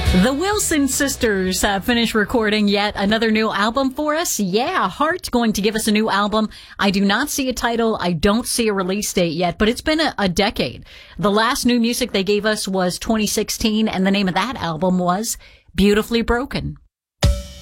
The Wilson sisters finished recording yet another new album for us. Yeah, Heart going to give us a new album. I do not see a title. I don't see a release date yet, but it's been a decade. The last new music they gave us was 2016, and the name of that album was Beautifully Broken.